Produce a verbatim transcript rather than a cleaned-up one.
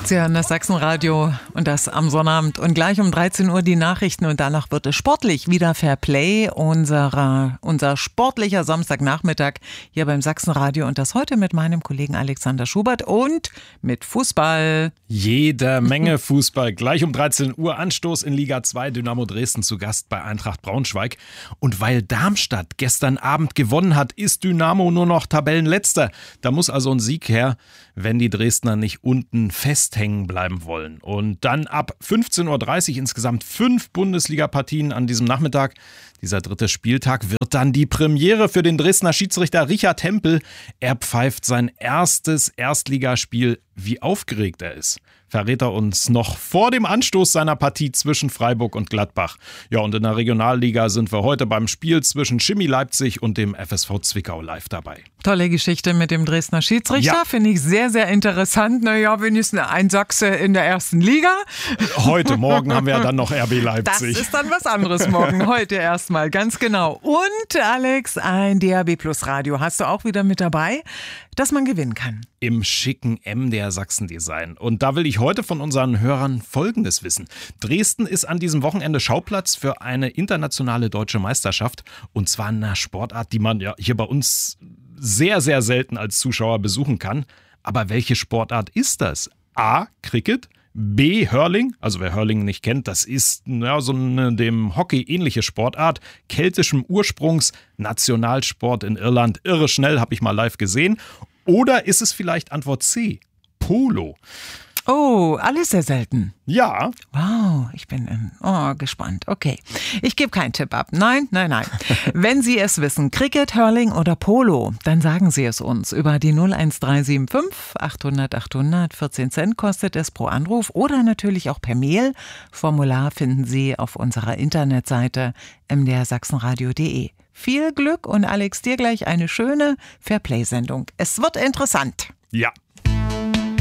Sie hören das Sachsenradio und das am Sonnabend und gleich um dreizehn Uhr die Nachrichten und danach wird es sportlich wieder Fair Play, unserer, unser sportlicher Samstagnachmittag hier beim Sachsenradio und das heute mit meinem Kollegen Alexander Schubert und mit Fußball. Jede Menge Fußball. Gleich um dreizehn Uhr Anstoß in Liga zwei, Dynamo Dresden zu Gast bei Eintracht Braunschweig. Und weil Darmstadt gestern Abend gewonnen hat, ist Dynamo nur noch Tabellenletzter. Da muss also ein Sieg her, wenn die Dresdner nicht unten festhängen bleiben wollen. Und dann ab fünfzehn Uhr dreißig insgesamt fünf Bundesliga-Partien an diesem Nachmittag. Dieser dritte Spieltag wird dann die Premiere für den Dresdner Schiedsrichter Richard Hempel. Er pfeift sein erstes Erstligaspiel. Wie aufgeregt er ist, verrät er uns noch vor dem Anstoß seiner Partie zwischen Freiburg und Gladbach. Ja, und in der Regionalliga sind wir heute beim Spiel zwischen Chemie Leipzig und dem F S V Zwickau live dabei. Tolle Geschichte mit dem Dresdner Schiedsrichter, ja. Finde ich sehr, sehr interessant. Naja, wenigstens ein Sachse in der ersten Liga. Heute, morgen haben wir ja dann noch R B Leipzig. Das ist dann was anderes morgen, heute erstmal, ganz genau. Und Alex, ein D A B Plus Radio hast du auch wieder mit dabei, dass man gewinnen kann. Im schicken M D R Sachsen-Design. Und da will ich heute von unseren Hörern Folgendes wissen. Dresden ist an diesem Wochenende Schauplatz für eine internationale deutsche Meisterschaft. Und zwar in einer Sportart, die man ja hier bei uns sehr, sehr selten als Zuschauer besuchen kann. Aber welche Sportart ist das? A. Cricket. B. Hurling, also wer Hurling nicht kennt, das ist ja, so eine dem Hockey ähnliche Sportart, keltischem Ursprungs, Nationalsport in Irland, irre schnell, habe ich mal live gesehen. Oder ist es vielleicht Antwort C, Polo? Oh, alles sehr selten. Ja. Wow, ich bin ähm, oh, gespannt. Okay, ich gebe keinen Tipp ab. Nein, nein, nein. Wenn Sie es wissen, Cricket, Hurling oder Polo, dann sagen Sie es uns über die null eins drei sieben fünf achthundert achthundert. vierzehn Cent kostet es pro Anruf oder natürlich auch per Mail. Formular finden Sie auf unserer Internetseite m d r sachsenradio punkt de. Viel Glück und Alex, dir gleich eine schöne Fairplay-Sendung. Es wird interessant. Ja.